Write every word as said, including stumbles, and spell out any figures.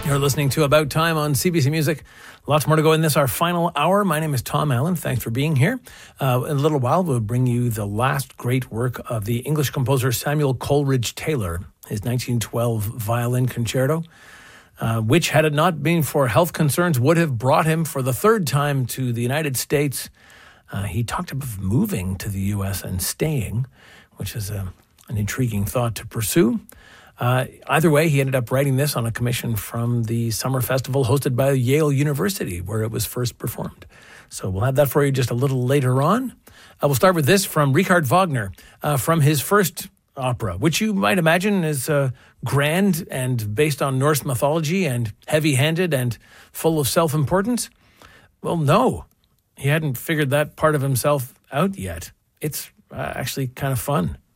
You're listening to About Time on C B C Music. Lots more to go in this, our final hour. My name is Tom Allen. Thanks for being here. Uh, in a little while, we'll bring you the last great work of the English composer Samuel Coleridge Taylor, his nineteen twelve violin concerto, uh, which, had it not been for health concerns, would have brought him for the third time to the United States. Uh, he talked about moving to the U S and staying, which is a, an intriguing thought to pursue. Uh, either way, he ended up writing this on a commission from the summer festival hosted by Yale University, where it was first performed. So we'll have that for you just a little later on. Uh, we'll start with this from Richard Wagner, uh, from his first opera, which you might imagine is uh, grand and based on Norse mythology and heavy-handed and full of self-importance. Well, no, he hadn't figured that part of himself out yet. It's uh, actually kind of fun.